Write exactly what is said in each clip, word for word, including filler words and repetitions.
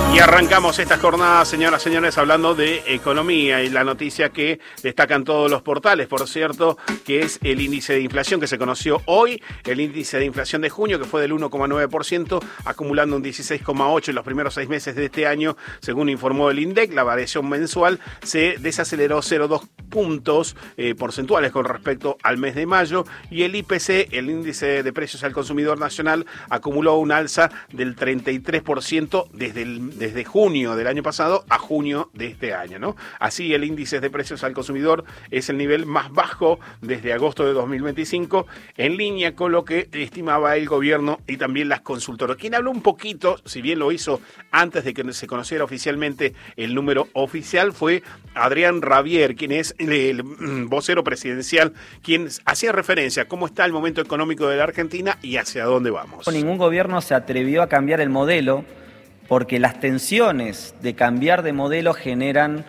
Y arrancamos esta jornada, señoras y señores, hablando de economía y la noticia que destacan todos los portales, por cierto, que es el índice de inflación que se conoció hoy, el índice de inflación de junio, que fue del uno coma nueve por ciento, acumulando un dieciséis coma ocho por ciento en los primeros seis meses de este año, según informó el INDEC. La variación mensual se desaceleró cero coma dos puntos eh, porcentuales con respecto al mes de mayo, y el I P C, el índice de precios al consumidor nacional, acumuló un alza del treinta y tres por ciento desde, el, desde junio del año pasado a junio de este año, ¿no? Así, el índice de precios al consumidor es el nivel más bajo desde agosto de dos mil veinticinco, en línea con lo que estimaba el gobierno y también las consultoras. Quien habló un poquito, si bien lo hizo antes de que se conociera oficialmente el número oficial, fue Adrián Rabier, quien es el, el vocero presidencial, quien hacía referencia a cómo está el momento económico de la Argentina y hacia dónde vamos. Ningún gobierno se atrevió a cambiar el modelo porque las tensiones de cambiar de modelo generan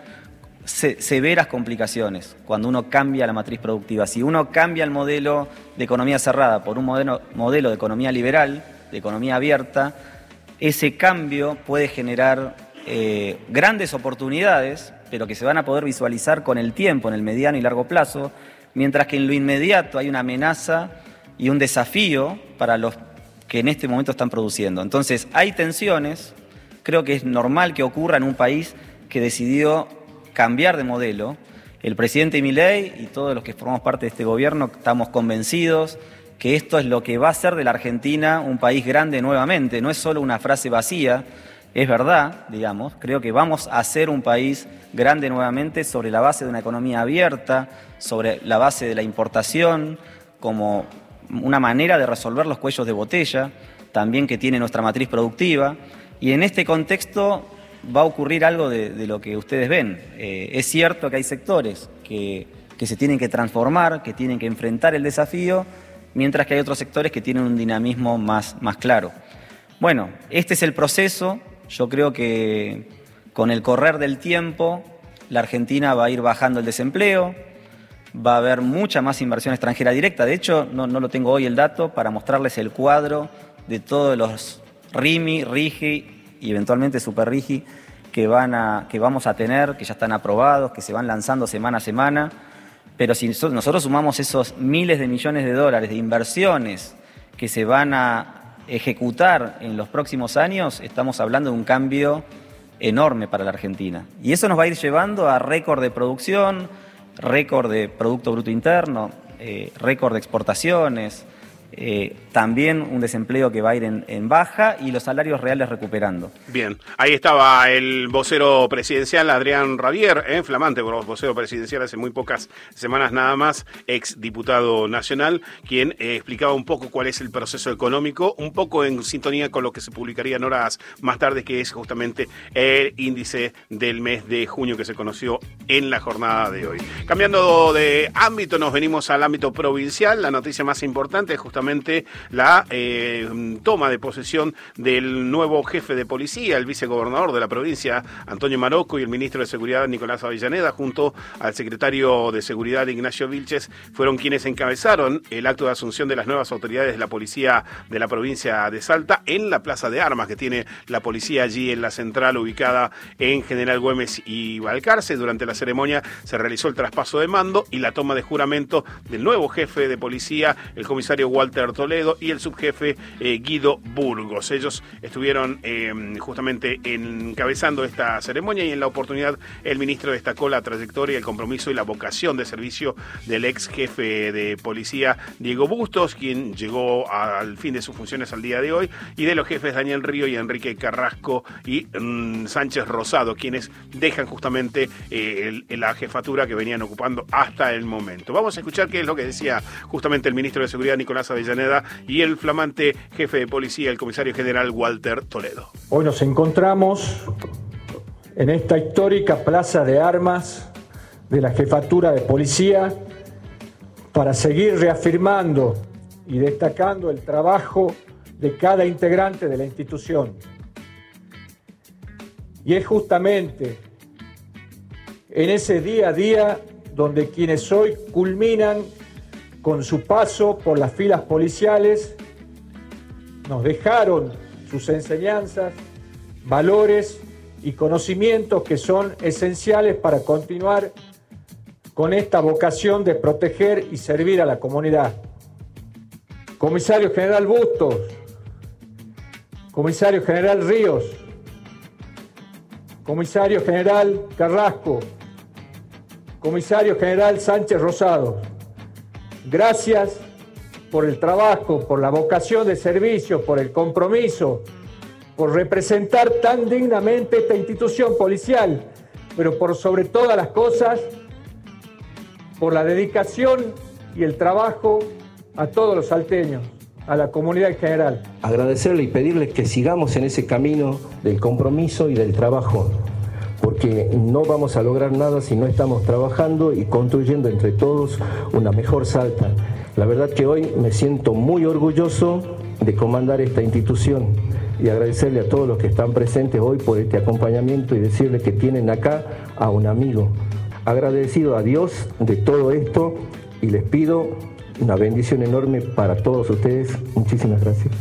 se- severas complicaciones cuando uno cambia la matriz productiva. Si uno cambia el modelo de economía cerrada por un modelo, modelo de economía liberal, de economía abierta, ese cambio puede generar eh, grandes oportunidades, pero que se van a poder visualizar con el tiempo, en el mediano y largo plazo, mientras que en lo inmediato hay una amenaza y un desafío para los que en este momento están produciendo. Entonces, hay tensiones, creo que es normal que ocurra en un país que decidió cambiar de modelo. El presidente Milei y todos los que formamos parte de este gobierno estamos convencidos que esto es lo que va a hacer de la Argentina un país grande nuevamente. No es solo una frase vacía, es verdad, digamos. Creo que vamos a ser un país grande nuevamente sobre la base de una economía abierta, sobre la base de la importación, como una manera de resolver los cuellos de botella, también que tiene nuestra matriz productiva. Y en este contexto va a ocurrir algo de, de lo que ustedes ven. Eh, es cierto que hay sectores que, que se tienen que transformar, que tienen que enfrentar el desafío, mientras que hay otros sectores que tienen un dinamismo más, más claro. Bueno, este es el proceso. Yo creo que con el correr del tiempo la Argentina va a ir bajando el desempleo, va a haber mucha más inversión extranjera directa. De hecho, no, no lo tengo hoy el dato para mostrarles el cuadro de todos los R I M I, R I G I y eventualmente Super R I G I que, van a, que vamos a tener, que ya están aprobados, que se van lanzando semana a semana. Pero si nosotros sumamos esos miles de millones de dólares de inversiones que se van a ejecutar en los próximos años, estamos hablando de un cambio enorme para la Argentina. Y eso nos va a ir llevando a récord de producción, récord de Producto Bruto Interno, eh, récord de exportaciones, eh, también un desempleo que va a ir en, en baja y los salarios reales recuperando. Bien, ahí estaba el vocero presidencial Adrián Rabier, eh, flamante vocero presidencial hace muy pocas semanas nada más, ex diputado nacional, quien eh, explicaba un poco cuál es el proceso económico, un poco en sintonía con lo que se publicaría en horas más tarde, que es justamente el índice del mes de junio que se conoció en la jornada de hoy. Cambiando de ámbito, nos venimos al ámbito provincial. La noticia más importante es justamente la eh, toma de posesión del nuevo jefe de policía, el vicegobernador de la provincia, Antonio Marocco, y el ministro de Seguridad, Nicolás Avellaneda, junto al secretario de Seguridad, Ignacio Vilches, fueron quienes encabezaron el acto de asunción de las nuevas autoridades de la policía de la provincia de Salta en la Plaza de Armas que tiene la policía allí en la central ubicada en General Güemes y Balcarce. Durante la ceremonia se realizó el traspaso de mando y la toma de juramento del nuevo jefe de policía, el comisario Walter Toledo, y el subjefe eh, Guido Burgos. Ellos estuvieron eh, justamente encabezando esta ceremonia, y en la oportunidad el ministro destacó la trayectoria, el compromiso y la vocación de servicio del ex jefe de policía Diego Bustos, quien llegó al fin de sus funciones al día de hoy, y de los jefes Daniel Río y Enrique Carrasco y mm, Sánchez Rosado, quienes dejan justamente eh, el, la jefatura que venían ocupando hasta el momento. Vamos a escuchar qué es lo que decía justamente el ministro de Seguridad, Nicolás Avellaneda, y el flamante jefe de policía, el comisario general Walter Toledo. Hoy nos encontramos en esta histórica Plaza de Armas de la Jefatura de Policía para seguir reafirmando y destacando el trabajo de cada integrante de la institución. Y es justamente en ese día a día donde quienes hoy culminan con su paso por las filas policiales nos dejaron sus enseñanzas, valores y conocimientos que son esenciales para continuar con esta vocación de proteger y servir a la comunidad. Comisario General Bustos, Comisario General Ríos, Comisario General Carrasco, Comisario General Sánchez Rosado, gracias por el trabajo, por la vocación de servicio, por el compromiso, por representar tan dignamente esta institución policial, pero por sobre todas las cosas, por la dedicación y el trabajo a todos los salteños, a la comunidad en general. Agradecerle y pedirle que sigamos en ese camino del compromiso y del trabajo, porque no vamos a lograr nada si no estamos trabajando y construyendo entre todos una mejor Salta. La verdad que hoy me siento muy orgulloso de comandar esta institución y agradecerle a todos los que están presentes hoy por este acompañamiento y decirle que tienen acá a un amigo. Agradecido a Dios de todo esto y les pido una bendición enorme para todos ustedes. Muchísimas gracias.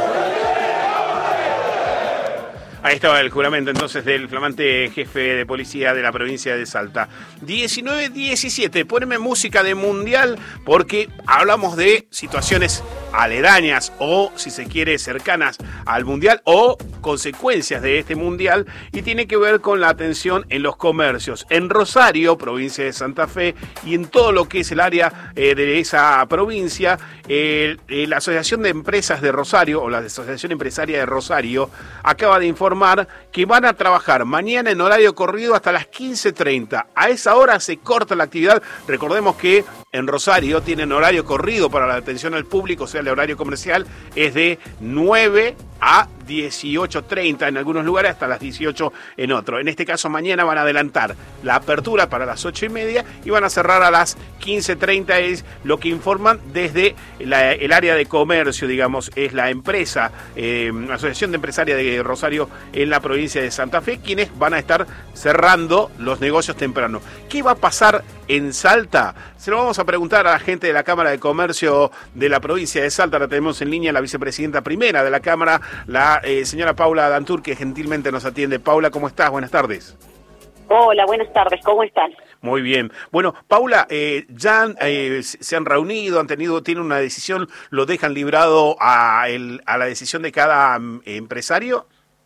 Ahí estaba el juramento entonces del flamante jefe de policía de la provincia de Salta. diecinueve diecisiete, poneme música de mundial porque hablamos de situaciones aledañas o, si se quiere, cercanas al mundial o consecuencias de este mundial y tiene que ver con la atención en los comercios. En Rosario, provincia de Santa Fe, y en todo lo que es el área eh, de esa provincia, eh, eh, la Asociación de Empresas de Rosario o la Asociación Empresaria de Rosario acaba de informar que van a trabajar mañana en horario corrido hasta las quince treinta. A esa hora se corta la actividad. Recordemos que en Rosario tienen horario corrido para la atención al público, o sea, el horario comercial es de nueve a dieciocho treinta en algunos lugares, hasta las dieciocho en otros. En este caso, mañana van a adelantar la apertura para las ocho y media y van a cerrar a las quince treinta, es lo que informan desde la, el área de comercio, digamos, es la empresa, eh, Asociación de Empresarias de Rosario en la provincia de Santa Fe, quienes van a estar cerrando los negocios temprano. ¿Qué va a pasar en Salta? Se lo vamos a preguntar a la gente de la Cámara de Comercio de la provincia de Salta. La tenemos en línea la vicepresidenta primera de la Cámara, la eh, señora Paula Dantur, que gentilmente nos atiende. Paula, ¿cómo estás? Buenas tardes. Hola, buenas tardes, ¿cómo están? Muy bien. Bueno, Paula, eh, ya eh, se han reunido, han tenido, tienen una decisión, ¿lo dejan librado a, el, a la decisión de cada um, empresario?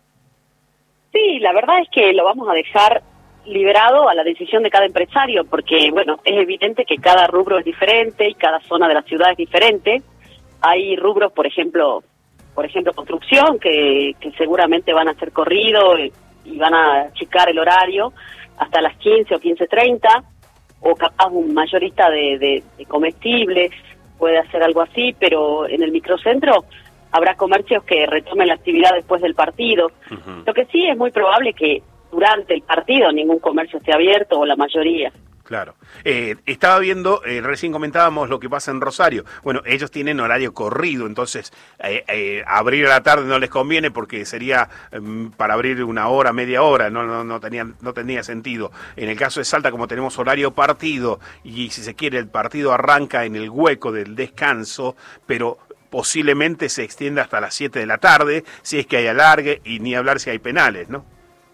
Sí, la verdad es que lo vamos a dejar liberado a la decisión de cada empresario, porque, bueno, es evidente que cada rubro es diferente y cada zona de la ciudad es diferente. Hay rubros, por ejemplo, por ejemplo, construcción, que, que seguramente van a ser corrido y, y van a achicar el horario hasta las quince o quince treinta, o capaz un mayorista de, de, de comestibles puede hacer algo así, pero en el microcentro habrá comercios que retomen la actividad después del partido. Uh-huh. Lo que sí es muy probable que durante el partido ningún comercio esté abierto, o la mayoría. Claro. Eh, estaba viendo, eh, recién comentábamos lo que pasa en Rosario. Bueno, ellos tienen horario corrido, entonces eh, eh, abrir a la tarde no les conviene porque sería eh, para abrir una hora, media hora, no, no, no, tenía, no tenía sentido. En el caso de Salta, como tenemos horario partido, y si se quiere el partido arranca en el hueco del descanso, pero posiblemente se extienda hasta las siete de la tarde, si es que hay alargue, y ni hablar si hay penales, ¿no?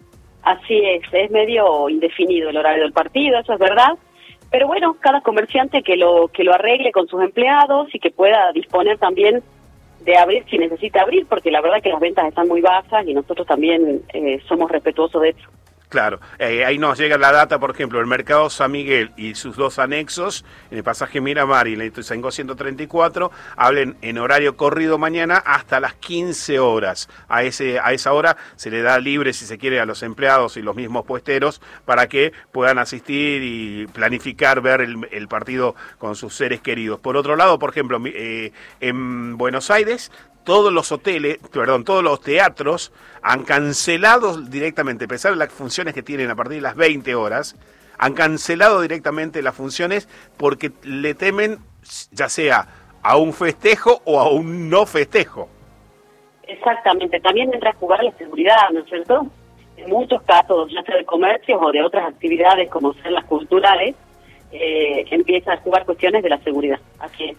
Así es, es medio indefinido el horario del partido, eso es verdad, pero bueno, cada comerciante que lo que lo arregle con sus empleados y que pueda disponer también de abrir si necesita abrir, porque la verdad es que las ventas están muy bajas y nosotros también eh, somos respetuosos de eso. Claro, eh, ahí nos llega la data, por ejemplo, el Mercado San Miguel y sus dos anexos, en el pasaje Miramar y en el Ituzaingó ciento treinta y cuatro, hablen en horario corrido mañana hasta las quince horas. A ese a esa hora se le da libre, si se quiere, a los empleados y los mismos puesteros para que puedan asistir y planificar ver el, el partido con sus seres queridos. Por otro lado, por ejemplo, eh, en Buenos Aires, todos los hoteles, perdón, todos los teatros han cancelado directamente, a pesar de las funciones que tienen a partir de las veinte horas, han cancelado directamente las funciones porque le temen ya sea a un festejo o a un no festejo. Exactamente, también entra a jugar la seguridad, ¿no es cierto? En muchos casos, ya sea de comercios o de otras actividades como ser las culturales, eh, empieza a jugar cuestiones de la seguridad. Así es.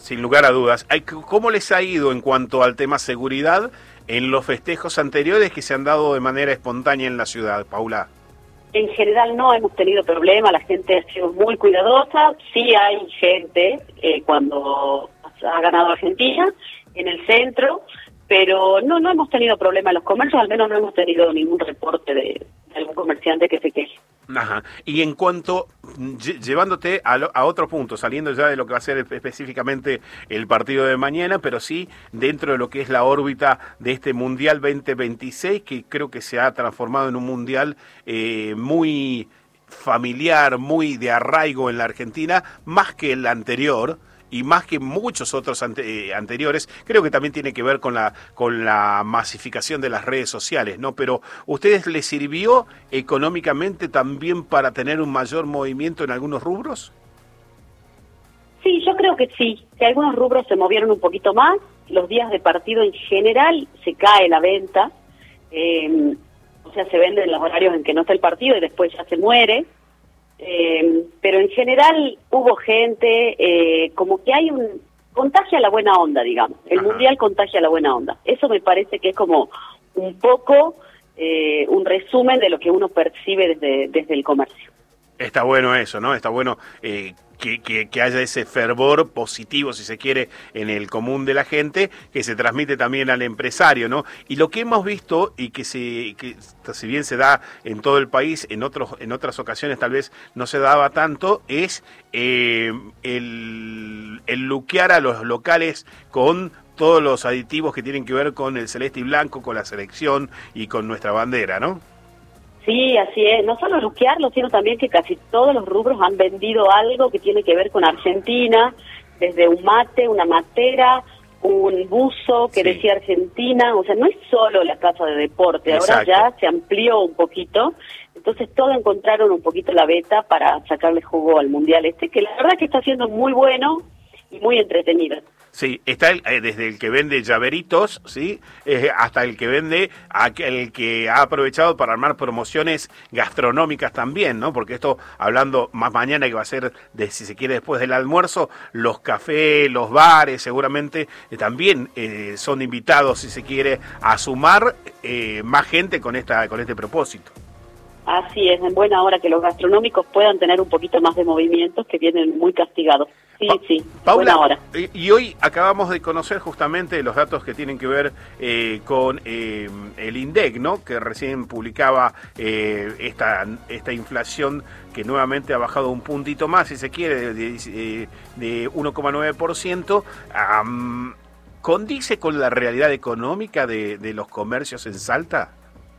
Sin lugar a dudas. ¿Cómo les ha ido en cuanto al tema seguridad en los festejos anteriores que se han dado de manera espontánea en la ciudad, Paula? En general no hemos tenido problema, la gente ha sido muy cuidadosa. Sí hay gente eh, cuando ha ganado Argentina en el centro, pero no no hemos tenido problema en los comercios, al menos no hemos tenido ningún reporte de, de algún comerciante que se queje. Ajá. Y en cuanto, llevándote a, lo, a otro punto, saliendo ya de lo que va a ser específicamente el partido de mañana, pero sí dentro de lo que es la órbita de este Mundial veinte veintiséis, que creo que se ha transformado en un Mundial eh, muy familiar, muy de arraigo en la Argentina, más que el anterior, y más que muchos otros ante, eh, anteriores, creo que también tiene que ver con la con la masificación de las redes sociales, ¿no? Pero ¿ustedes les sirvió económicamente también para tener un mayor movimiento en algunos rubros? Sí, yo creo que sí, que algunos rubros se movieron un poquito más. Los días de partido en general se cae la venta, eh, o sea, se vende en los horarios en que no está el partido y después ya se muere. Eh, pero en general hubo gente, eh, como que hay un contagia la buena onda, digamos. El Ajá. Mundial contagia la buena onda. Eso me parece que es como un poco eh, un resumen de lo que uno percibe desde, desde el comercio. Está bueno eso, ¿no? Está bueno eh, que, que, que haya ese fervor positivo, si se quiere, en el común de la gente, que se transmite también al empresario, ¿no? Y lo que hemos visto, y que, se, que si bien se da en todo el país, en otros en otras ocasiones tal vez no se daba tanto, es eh, el, el luquear a los locales con todos los aditivos que tienen que ver con el celeste y blanco, con la selección y con nuestra bandera, ¿no? Sí, así es. No solo luquearlo, sino también que casi todos los rubros han vendido algo que tiene que ver con Argentina, desde un mate, una matera, un buzo que sí. decía Argentina. O sea, no es solo la casa de deporte, ahora Exacto. ya se amplió un poquito. Entonces todos encontraron un poquito la beta para sacarle jugo al Mundial este, que la verdad que está siendo muy bueno y muy entretenido. Sí, está el, eh, desde el que vende llaveritos, sí, eh, hasta el que vende, el que ha aprovechado para armar promociones gastronómicas también, ¿no? Porque esto, hablando más mañana, que va a ser, de, si se quiere, después del almuerzo, los cafés, los bares, seguramente eh, también eh, son invitados, si se quiere, a sumar eh, más gente con esta con este propósito. Así es, en buena hora que los gastronómicos puedan tener un poquito más de movimientos que vienen muy castigados. Sí, pa sí, Paula, buena hora. Y hoy acabamos de conocer justamente los datos que tienen que ver eh, con eh, el INDEC, ¿no? Que recién publicaba eh, esta, esta inflación que nuevamente ha bajado un puntito más, si se quiere, de, de, de uno coma nueve por ciento. Um, ¿Condice con la realidad económica de, de los comercios en Salta?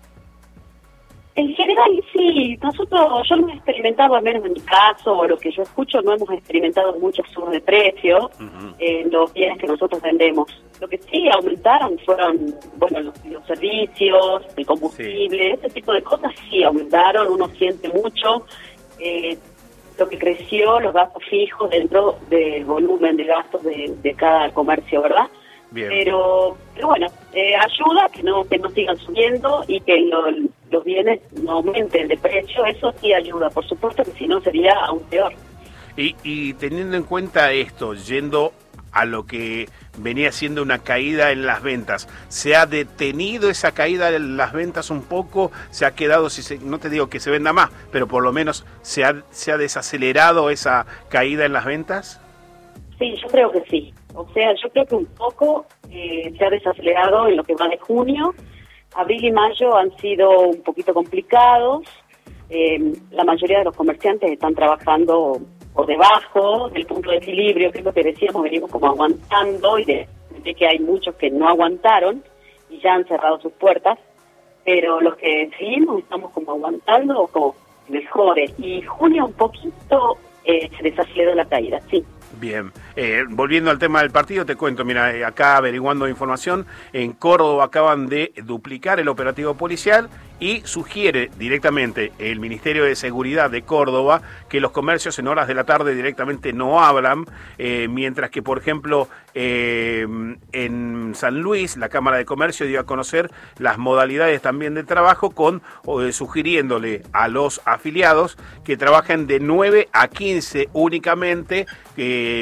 En general sí, nosotros, yo no he experimentado, al menos en mi caso, o lo que yo escucho, no hemos experimentado muchos subos de precio uh-huh. en los bienes que nosotros vendemos. Lo que sí aumentaron fueron, bueno, los, los servicios, el combustible, sí. ese tipo de cosas sí aumentaron, uno siente mucho eh, lo que creció, los gastos fijos dentro del volumen de gastos de, de cada comercio, ¿verdad? Bien. Pero, pero bueno, eh, ayuda que no que no sigan subiendo y que lo, los bienes no aumenten de precio, eso sí ayuda, por supuesto que si no sería aún peor. Y, y teniendo en cuenta esto, yendo a lo que venía siendo una caída en las ventas, ¿se ha detenido esa caída en las ventas un poco? ¿Se ha quedado, si se, no te digo que se venda más, pero por lo menos se ha, se ha desacelerado esa caída en las ventas? Sí, yo creo que sí. O sea, yo creo que un poco eh, se ha desacelerado en lo que va de junio. Abril y mayo han sido un poquito complicados. Eh, la mayoría de los comerciantes están trabajando por debajo del punto de equilibrio, que es lo que decíamos, venimos como aguantando, y de, de que hay muchos que no aguantaron y ya han cerrado sus puertas, pero los que seguimos estamos como aguantando o como mejores. Y junio un poquito eh, se desaceleró la caída, sí. Bien, eh, volviendo al tema del partido, te cuento, mira, eh, acá averiguando información, en Córdoba acaban de duplicar el operativo policial y sugiere directamente el Ministerio de Seguridad de Córdoba que los comercios en horas de la tarde directamente no abran, eh, mientras que, por ejemplo, eh, en San Luis, la Cámara de Comercio dio a conocer las modalidades también de trabajo, con eh, sugiriéndole a los afiliados que trabajen de nueve a quince únicamente, eh, y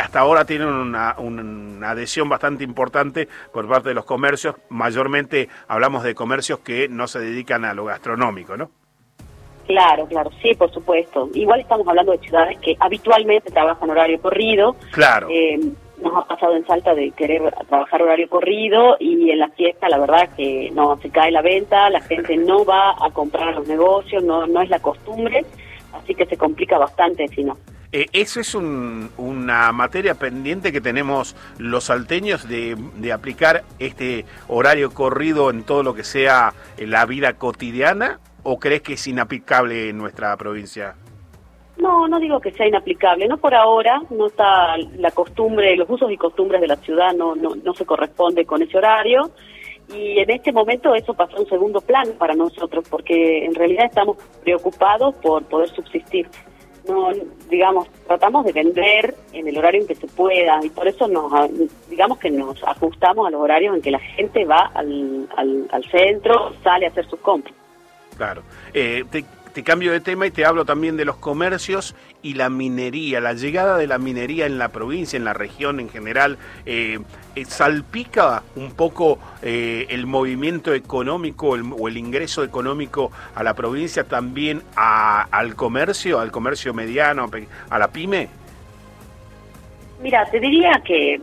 hasta ahora tienen una, una adhesión bastante importante por parte de los comercios. Mayormente hablamos de comercios que no se dedican a lo gastronómico, ¿no? Claro, claro, sí, por supuesto. Igual estamos hablando de ciudades que habitualmente trabajan horario corrido. Claro. Eh, nos ha pasado en Salta de querer trabajar horario corrido y en la fiesta la verdad que no, se cae la venta, la gente no va a comprar a los negocios, no, no es la costumbre, así que se complica bastante si no. Eh, eso es un, una materia pendiente que tenemos los salteños de, de aplicar este horario corrido en todo lo que sea la vida cotidiana, ¿o crees que es inaplicable en nuestra provincia? No, no digo que sea inaplicable, no por ahora, no está la costumbre, los usos y costumbres de la ciudad no, no, no se corresponde con ese horario, y en este momento eso pasó a un segundo plano para nosotros, porque en realidad estamos preocupados por poder subsistir. No, digamos, tratamos de vender en el horario en que se pueda, y por eso nos, digamos que nos ajustamos a los horarios en que la gente va al, al, al centro, sale a hacer sus compras. Claro. Eh, te, te cambio de tema y te hablo también de los comercios y la minería. La llegada de la minería en la provincia, en la región en general, eh, eh, ¿salpica un poco eh, el movimiento económico el, o el ingreso económico a la provincia también a, al comercio, al comercio mediano, a la pyme? Mira, te diría que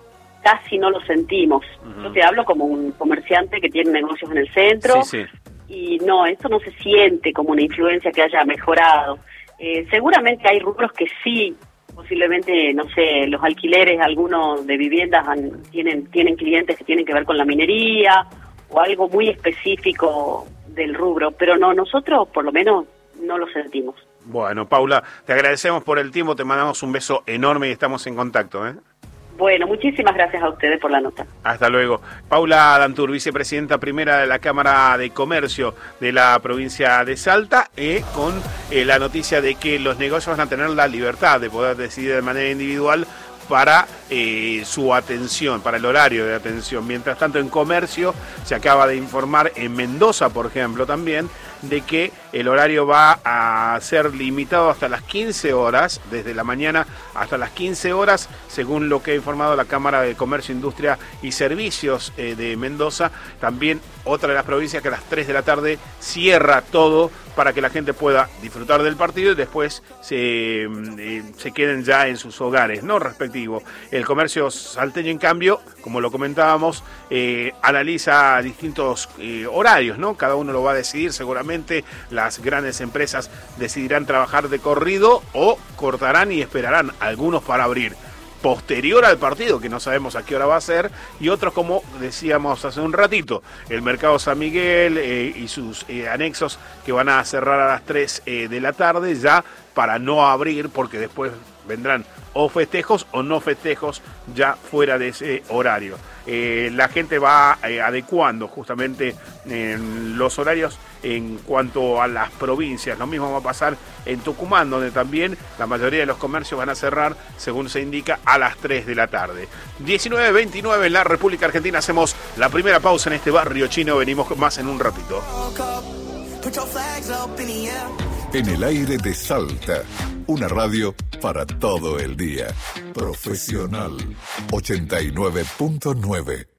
casi no lo sentimos. Uh-huh. Yo te hablo como un comerciante que tiene negocios en el centro. Sí, sí. Y no, esto no se siente como una influencia que haya mejorado. Eh, seguramente hay rubros que sí, posiblemente, no sé, los alquileres, algunos de viviendas han, tienen tienen clientes que tienen que ver con la minería o algo muy específico del rubro, pero no, nosotros por lo menos no lo sentimos. Bueno, Paula, te agradecemos por el tiempo, te mandamos un beso enorme y estamos en contacto, ¿eh? Bueno, muchísimas gracias a ustedes por la nota. Hasta luego. Paula Dantur, vicepresidenta primera de la Cámara de Comercio de la provincia de Salta, eh, con eh, la noticia de que los negocios van a tener la libertad de poder decidir de manera individual para eh, su atención, para el horario de atención. Mientras tanto, en comercio se acaba de informar en Mendoza, por ejemplo, también, de que el horario va a ser limitado hasta las quince horas, desde la mañana hasta las quince horas, según lo que ha informado la Cámara de Comercio, Industria y Servicios eh, de Mendoza. También otra de las provincias que a las tres de la tarde cierra todo para que la gente pueda disfrutar del partido y después se, eh, se queden ya en sus hogares, ¿no? Respectivo. El comercio salteño, en cambio, como lo comentábamos, eh, analiza distintos eh, horarios, ¿no? Cada uno lo va a decidir seguramente. Las grandes empresas decidirán trabajar de corrido o cortarán y esperarán algunos para abrir posterior al partido, que no sabemos a qué hora va a ser, y otros, como decíamos hace un ratito, el Mercado San Miguel eh, y sus eh, anexos, que van a cerrar a las tres eh, de la tarde ya para no abrir, porque después vendrán o festejos o no festejos ya fuera de ese horario. Eh, la gente va eh, adecuando justamente eh, los horarios en cuanto a las provincias. Lo mismo va a pasar en Tucumán, donde también la mayoría de los comercios van a cerrar, según se indica, a las tres de la tarde. diecinueve veintinueve en la República Argentina. Hacemos la primera pausa en este barrio chino. Venimos más en un ratito. En el aire de Salta, una radio para todo el día. Profesional ochenta y nueve punto nueve.